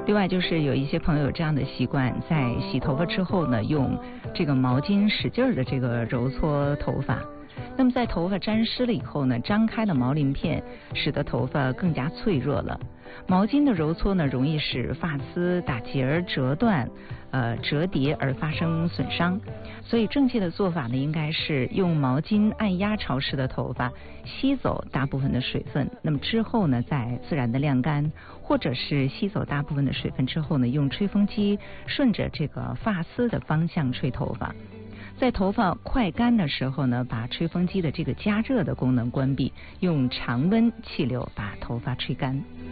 另外就是有一些朋友有这样的习惯，在洗头发之后呢，用这个毛巾使劲的这个揉搓头发。那么在头发沾湿了以后呢，张开的毛鳞片使得头发更加脆弱了。毛巾的揉搓呢，容易使发丝打结、折断、折叠而发生损伤。所以正确的做法呢，应该是用毛巾按压潮湿的头发，吸走大部分的水分。那么之后呢，再自然的晾干，或者是吸走大部分的水分之后呢，用吹风机顺着这个发丝的方向吹头发。在头发快干的时候呢，把吹风机的这个加热的功能关闭，用常温气流把头发吹干。